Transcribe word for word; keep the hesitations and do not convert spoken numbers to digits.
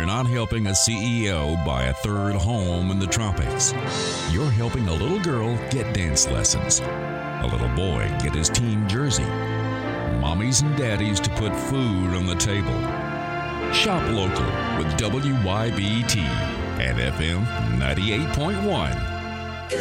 you're not helping a C E O buy a third home in the tropics. You're helping a little girl get dance lessons, a little boy get his team jersey, mommies and daddies to put food on the table. Shop local with W Y B T and F M ninety-eight point one.